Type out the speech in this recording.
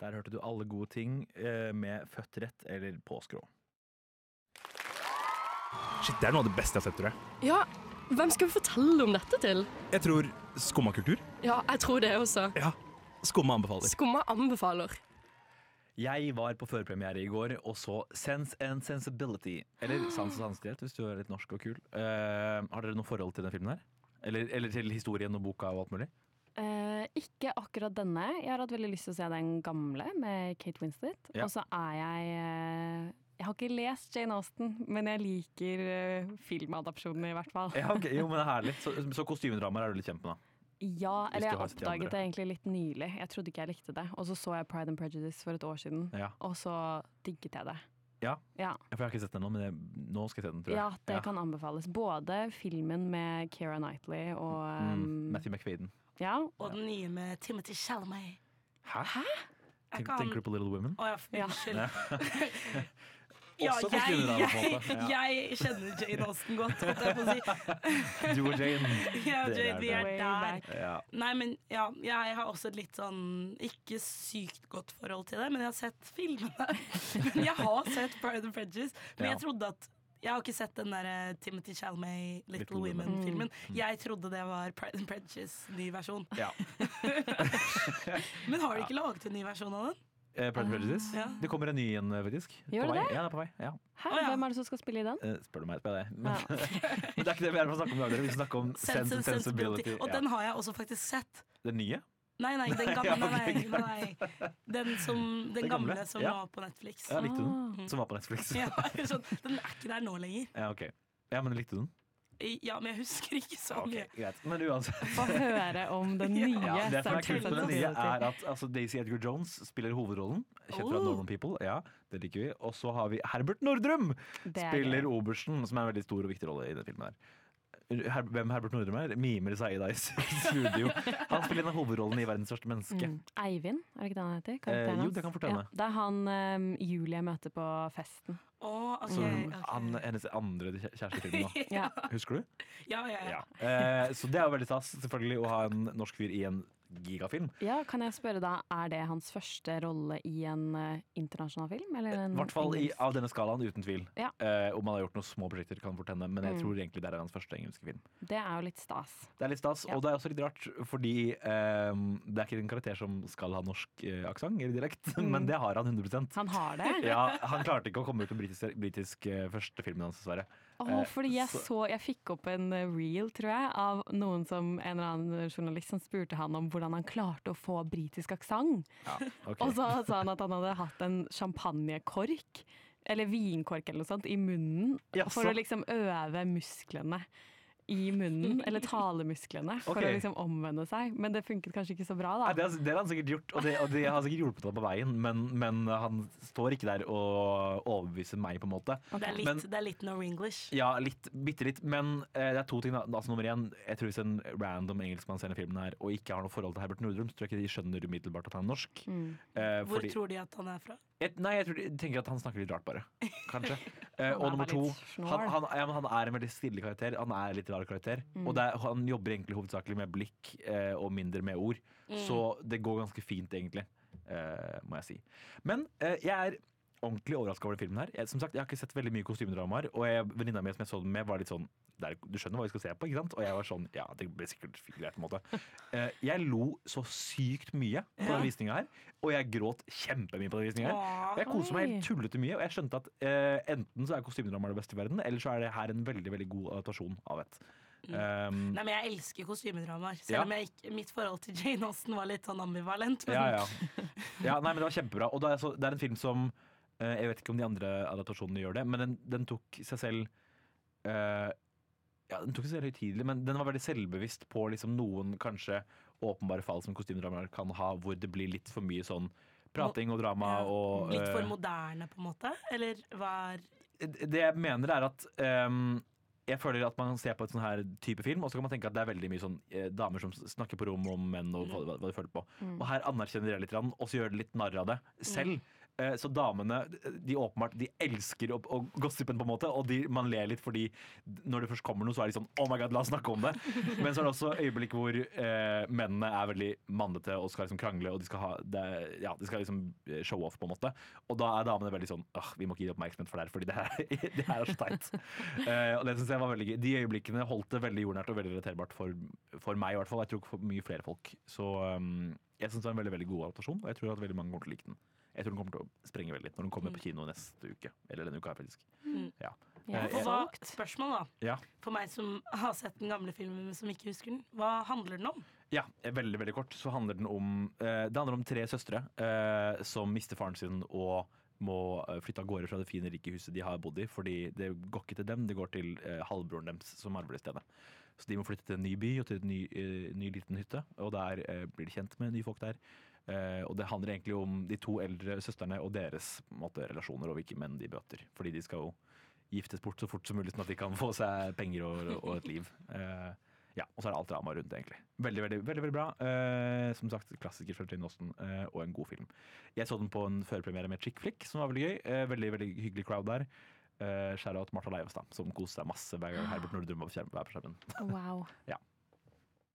Der hørte du alle gode ting med født rett eller på skrå. Shit, det noe av det beste jeg har sett, tror jeg. Ja, hvem skal vi fortelle om dette til? Jeg tror skummakultur. Ja, jeg tror det også. Ja, skumma anbefaler. Skumma anbefaler. Jeg var på førpremiere i går og så Sense and Sensibility. Eller Sans og sanselighet, hvis du er litt norsk og kul. Har dere noe forhold til den filmen her? Eller til historien og boka og alt mulig? Ikke akkurat denne. Jeg har hatt veldig lyst til å se den gamle med Kate Winslet. Ja. Og så er jeg har ikke lest Jane Austen, men jeg liker filmadapsjonen i hvert fall. Ja, okay. Jo, men det er herlig. Så kostymedramaer er du litt kjent med, da? Ja, eller du jeg har sett de oppdaget andre. det egentlig litt nylig. Jeg trodde ikke jeg likte det. Og så jeg Pride and Prejudice for et år siden, Ja. og så digget jeg det. Ja. Ja, For jeg har ikke sett den ennå, men nå skal jeg se den, tror jeg. ja det kan anbefales. Både filmen med Keira Knightley og Matthew McFadden. ja, Og den nye med Timothy Chalamet. Hæ? Er ikke han- Tenker du på Little Women? Å ja, Ja. unnskyld. Ja, Også kostymedrama, på en måte. Ja. jeg kjenner Jane Austen godt, holdt jeg på å si. Du og Jane. Ja, Dere Jane, vi er Way der. back. Ja. Nei, men ja, jeg har også et litt sånn ikke sykt godt forhold til det, men jeg har sett filmene. Men jeg har sett Pride and Prejudice, men Ja. jeg trodde at jeg har ikke sett den der Timothy Chalamet Little Little Women. Women-filmen. Jeg trodde det var Pride and Prejudice ny versjon. Ja. Men har de ikke laget en ny versjon av den? Pride and Prejudice. Ja. Det kommer en ny igjen, faktisk. Gjør På det vei. det? Ja, det er på vei. Ja. Hæ, Å, ja. hvem er det som skal spille i den? Spør du meg, spør jeg deg. Men, Ja. men det er ikke det vi er for å snakke om i dag. Vi skal snakke om Sense and Sensibility. Og Ja. den har jeg også faktisk sett. Den nye? Nei, den gamle. Ja, ok, nei. Den gamle som Ja. var på Netflix. Ja, likte du Ah. den? Som var på Netflix. Ja, sånn, den er ikke der nå lenger. Ja, ok. Ja, men likte du den? Ja, men jeg husker ikke så Ok, mye. greit. Men uansett. Få høre om den nye. Ja, det som er kult med den nye, Sensibility. er at altså, Daisy Edgar Jones spiller hovedrollen. Kjent fra Oh. Northern People. Ja, det liker vi. Og så har vi Herbert Nordrum! Det er Spiller gøy. obersten, som er en veldig stor og viktig rolle i den filmen her. Hvem Herbert Nordrum er? Mimer Saeed Ice studio. Han spiller en av hovedrollen i Verdens største menneske. Eivind, er det ikke det han heter? Karakteren Jo, hans? det kan fortelle. Ja, det er han Julie møter på festen. Å, ok. Hennes andre kjæreste i filmen. Da. Ja. Husker du? Ja. Så det er jo veldig stas selvfølgelig å ha en norsk fyr i en gigafilm. Ja, kan jeg spørre da, er det hans første rolle i en internasjonal film? Eller I en hvert fall engelsk? av denne skalaen, uten tvil. Ja. Om han har gjort noen små prosjekter, kan fort hende, men jeg tror egentlig det er hans første engelske film. Det er jo litt stas. Det er litt stas, Ja. og det er også litt rart, fordi det er ikke en karakter som skal ha norsk aksent eller dialekt, men det har han 100%. Han har det? Ja, han klarte ikke å komme ut med britisk første filmen hans, dessverre. Fordi jeg fikk opp en reel, tror jeg, av noen som en eller annen journalist som spurte han om hvordan han klarte å få britisk aksent. Ja, ok. Og så sa han at han hadde hatt en champagnekork, eller vinkork eller noe sånt, i munnen, Jaså. for å liksom øve musklene i munnen, eller talemusklene, for Ok. å liksom omvende seg. Men det funket kanskje ikke så bra, Nei, da. det har han sikkert gjort, og det har sikkert hjulpet ham på veien, men han står ikke der og overbeviser meg, på en måte. Men- Det er litt no-english. Ja, bitte litt, men det er to ting. Da. Altså, nummer én, jeg tror hvis en random engelskmann ser den filmen her og ikke har noe forhold til Herbert Nordrum, så tror jeg ikke de skjønner umiddelbart at han er norsk. Hvor Fordi- tror de at han er fra? jeg tror de tenker at han snakker litt rart, bare. Kanskje. er Og nummer bare to, litt snål. han er en veldig stille karakter. Han er en litt rar karakter. Og han jobber egentlig hovedsakelig med blikk og mindre med ord. Så det går ganske fint, egentlig, må jeg si. Men jeg er ordentlig overrasket over den filmen her. Som sagt, jeg har ikke sett veldig mye kostymedramaer, og venninna mi som jeg så den med, var litt sånn du skjønner hva vi skal se på, ikke sant? Og jeg var sånn, ja, det blir sikkert greit på en måte. Jeg lo så sykt mye på den visninga her, og jeg gråt kjempemye på den visninga her. Jeg koser meg helt tullete mye, og jeg skjønte at enten så er kostymedramaer det beste i verden, eller så er det her en veldig, veldig god adaptasjon av et. Nei, men jeg elsker kostymedramaer. Selv Ja. om mitt forhold til Jane Austen var litt sånn ambivalent. Men Ja, nei, men det var kjempebra. Og det er en film som jeg vet ikke om de andre adaptasjonene gjør det, men den tok seg selv den tok seg selv høytidelig, men den var veldig selvbevisst på liksom noen kanskje åpenbare fall som kostymedramaer kan ha, hvor det blir litt for mye sånn prating og drama. Ja, Og, litt for moderne, på en måte? Eller hva er det jeg mener er at jeg føler at man ser på et sånn her type film, og så kan man tenke at det er veldig mye sånn damer som snakker på rom om menn og hva de føler på. Og her anerkjenner de det litt, og så gjør de litt narr av det selv. Så damene de åpenbart de elsker å gossipen på en måte, og man ler litt fordi når det først kommer noe, så er de sånn oh my god, la oss snakke om det. Men så er det også øyeblikk hvor mennene er veldig mannete og skal liksom krangle, og de skal liksom show off på en måte. Og da er damene veldig sånn vi må ikke gi oppmerksomhet for det her, fordi det her er så teit. Og det synes jeg var veldig gøy. De øyeblikkene holdt det veldig jordnært og veldig relaterbart for meg i hvert fall. Jeg tror ikke for mye flere folk. Så jeg synes det var en veldig, veldig god adaptasjon, og jeg tror at veldig mange kommer til å like den. Jeg tror den kommer til å sprenge veldig når den kommer på kino neste uke. Eller denne uka, faktisk. Ja. Spørsmål da. Ja. For meg som har sett den gamle filmen, men som ikke husker den. Hva handler den om? Ja, veldig, veldig kort. Så handler den om det handler om 3 søstre som mister faren sin og må flytte av gårde fra det fine, rike huset de har bodd i, fordi det går ikke til dem, det går til halvbroren deres som arbeider i stedet. Så de må flytte til en ny by og til en ny liten hytte, og der blir de kjent med nye folk der. Og det handler egentlig om de 2 eldre søstrene og deres relasjoner og hvilke menn de bøter. Fordi de skal jo giftes bort så fort som mulig, sånn at de kan få seg penger og et liv. Og så er det alt drama rundt, egentlig. Veldig, veldig, veldig, veldig bra. Som sagt, klassiker fra Jane Austen, og en god film. Jeg så den på en førpremiere med Chick Flick, som var veldig gøy. Veldig, veldig hyggelig crowd der. Shout out Martha Leivestad, som koste seg masse hver gang Herbert Nordrum var på skjermen. Wow. Ja.